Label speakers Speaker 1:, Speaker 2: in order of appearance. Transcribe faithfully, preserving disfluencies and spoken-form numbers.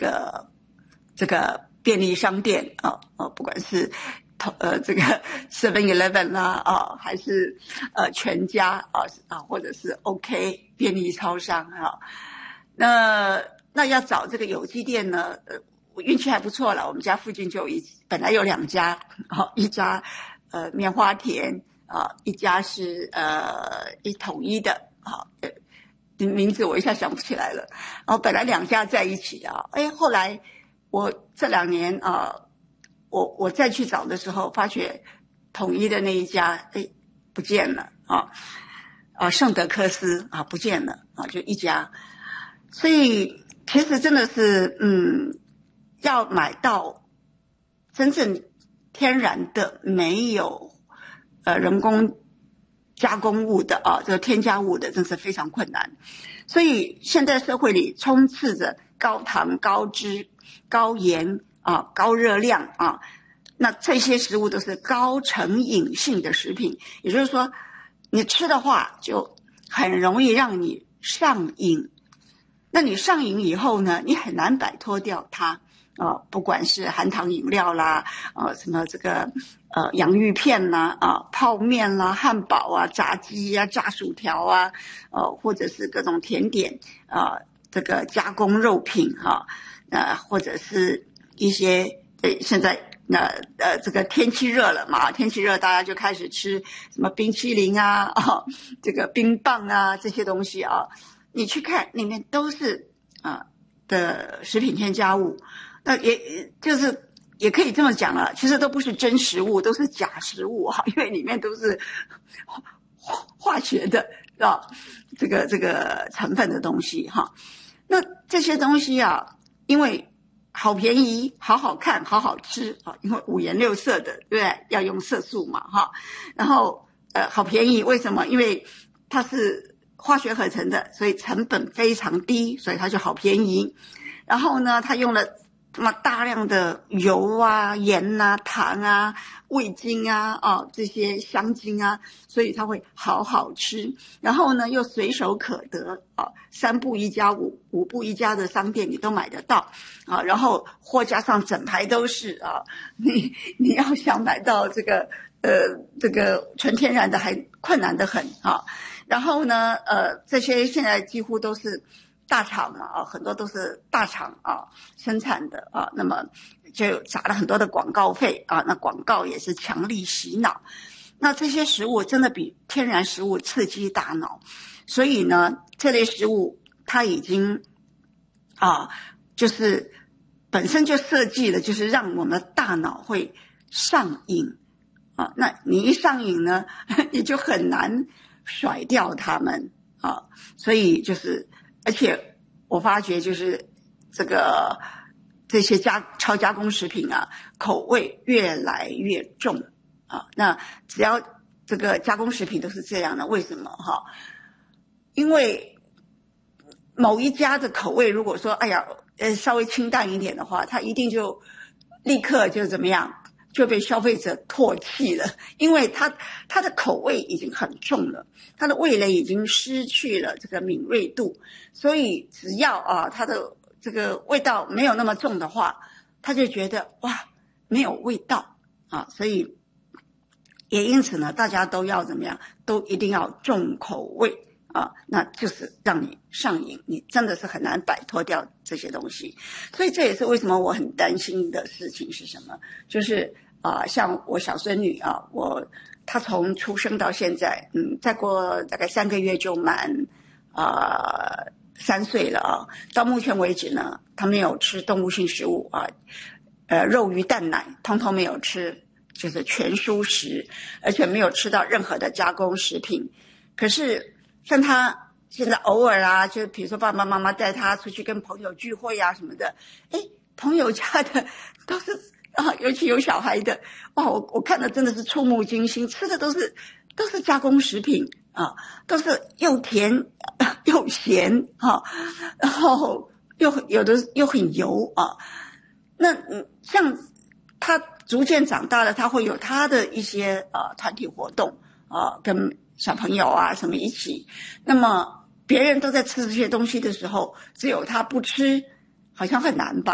Speaker 1: 个这个便利商店啊啊，不管是呃这个 seven eleven 啦啊，还是呃全家啊啊，或者是 OK 便利超商啊，那那要找这个有机店呢，呃，我运气还不错了，我们家附近就有一本来有两家，啊，一家呃棉花田啊，一家是呃一统一的啊。名字我一下想不起来了，然后本来两家在一起啊，哎，后来我这两年啊，我我再去找的时候，发觉统一的那一家哎不见了啊，啊圣德科斯啊不见了啊，就一家，所以其实真的是嗯，要买到真正天然的没有呃人工加工物的啊，这个添加物的真是非常困难，所以现在社会里充斥着高糖、高脂、高盐啊、高热量啊，那这些食物都是高成瘾性的食品，也就是说，你吃的话就很容易让你上瘾。那你上瘾以后呢，你很难摆脱掉它。啊，不管是含糖饮料啦，啊，什么这个呃洋芋片啦，啊，泡面啦，汉堡啊，炸鸡啊，炸薯条啊，呃，或者是各种甜点啊，这个加工肉品哈，呃，或者是一些呃现在呃呃这个天气热了嘛，天气热大家就开始吃什么冰淇淋啊，啊，这个冰棒啊这些东西啊，你去看里面都是啊的食品添加物。那也就是也可以这么讲了，其实都不是真食物，都是假食物哈，因为里面都是化化学的啊，这个这个成分的东西哈。那这些东西啊，因为好便宜、好好看、好好吃啊，因为五颜六色的，对不对？要用色素嘛哈。然后呃，好便宜，为什么？因为它是化学合成的，所以成本非常低，所以它就好便宜。然后呢，它用了那么大量的油啊、盐啊、糖啊、味精啊、啊这些香精啊，所以它会好好吃。然后呢，又随手可得啊，三步一家、五五步一家的商店你都买得到啊。然后货架上整排都是啊，你你要想买到这个呃这个纯天然的还困难得很啊。然后呢，呃，这些现在几乎都是大厂啊，很多都是大厂啊生产的啊，那么就砸了很多的广告费啊，那广告也是强力洗脑。那这些食物真的比天然食物刺激大脑，所以呢，这类食物它已经啊，就是本身就设计了，就是让我们的大脑会上瘾啊。那你一上瘾呢，你就很难甩掉它们啊，所以就是。而且我发觉就是这个这些加超加工食品啊，口味越来越重啊。那只要这个加工食品都是这样的，为什么哈？因为某一家的口味如果说哎呀呃稍微清淡一点的话，它一定就立刻就怎么样就被消费者唾弃了，因为它它的口味已经很重了，它的味蕾已经失去了这个敏锐度，所以只要啊它的这个味道没有那么重的话，他就觉得哇没有味道啊，所以也因此呢，大家都要怎么样，都一定要重口味啊，那就是让你上瘾，你真的是很难摆脱掉这些东西。所以这也是为什么我很担心的事情是什么，就是啊、呃，像我小孙女啊，我她从出生到现在，嗯，再过大概三个月就满啊、呃、三岁了啊。到目前为止呢，她没有吃动物性食物啊，呃，肉鱼蛋奶通通没有吃，就是全蔬食，而且没有吃到任何的加工食品。可是像她现在偶尔啊，就比如说爸爸妈妈带她出去跟朋友聚会啊什么的，哎，朋友家的都是。啊，尤其有小孩的，哇，我我看的真的是触目惊心，吃的都是都是加工食品啊，都是又甜又咸啊，然后又有的又很油啊。那像他逐渐长大了，他会有他的一些呃团体活动啊，跟小朋友啊什么一起。那么别人都在吃这些东西的时候，只有他不吃，好像很难吧？